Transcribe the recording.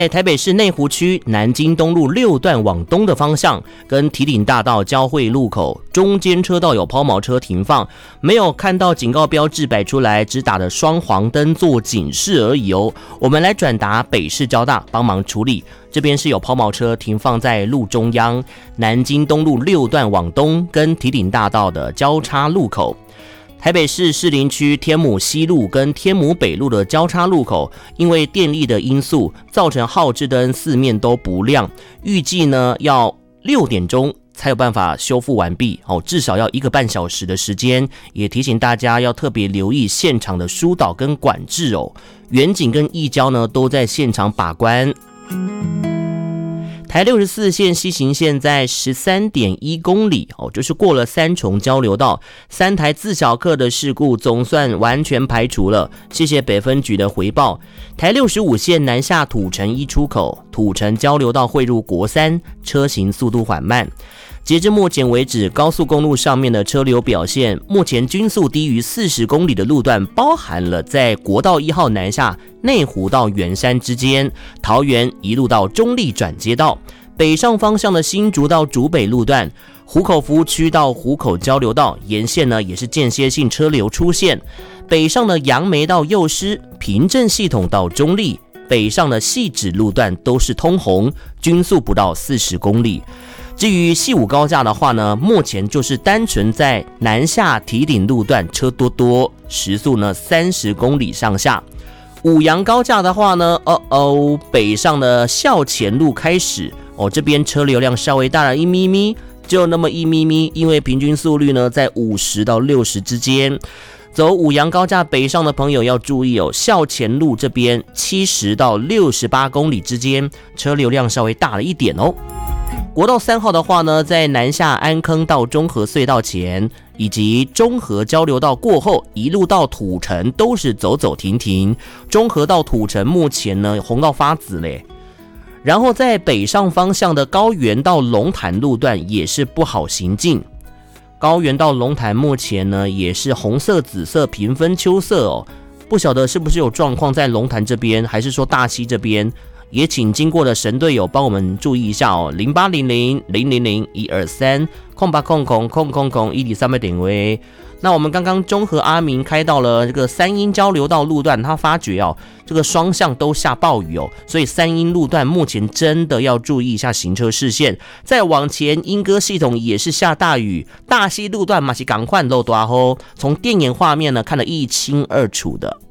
在台北市内湖区南京东路6段往东的方向，跟堤顶大道交汇路口中间车道有抛锚车停放，没有看到警告标志摆出来，只打了双黄灯做警示而已哦。我们来转达北市交大帮忙处理，这边是有抛锚车停放在路中央，南京东路6段往东跟堤顶大道的交叉路口。台北市士林区天母西路跟天母北路的交叉路口，因为电力的因素，造成号志灯四面都不亮，预计呢要6点钟才有办法修复完毕，至少要1个半小时的时间。也提醒大家要特别留意现场的疏导跟管制哦。远警跟义交呢都在现场把关。台64线西行线在 13.1 公里就是过了3重交流道，3台自小客的事故总算完全排除了，谢谢北分局的回报。台65线南下土城1出口，土城交流道汇入国三，车行速度缓慢。截至目前为止，高速公路上面的车流表现，目前均速低于40公里的路段，包含了在国道1号南下内湖到圆山之间，桃园一路到中立转接道，北上方向的新竹到竹北路段，湖口服务区到湖口交流道沿线呢也是间歇性车流出现，北上的杨梅到幼师、平镇系统到中立，北上的汐止路段都是通红，均速不到40公里。至于汐五高架的话呢，目前就是单纯在南下堤顶路段车多，时速呢30公里上下。五杨高架的话呢，北上的校前路开始这边车流量稍微大了一咪咪，就那么一咪咪，因为平均速率呢在50到60之间。走五杨高架北上的朋友要注意校前路这边70到68公里之间，车流量稍微大了一点哦。国道3号的话呢，在南下安坑到中和隧道前，以及中和交流道过后，一路到土城都是走走停停。中和到土城目前呢红到发紫嘞。然后在北上方向的高原到龙潭路段也是不好行进。高原到龙潭目前呢也是红色、紫色平分秋色不晓得是不是有状况在龙潭这边，还是说大溪这边？也请经过的神队友帮我们注意一下080000012308000011点位。那我们刚刚中和阿明开到了这个三鶯交流道路段，他发觉这个双向都下暴雨所以三鶯路段目前真的要注意一下行车视线。再往前，莺歌系统也是下大雨，大溪路段嘛是赶快漏大雨，从电眼画面呢看得一清二楚的。